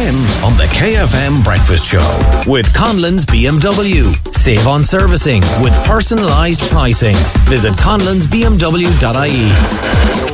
Tim on the KFM Breakfast Show with Conlon's BMW. Save on servicing with personalised pricing. Visit conlonsbmw.ie.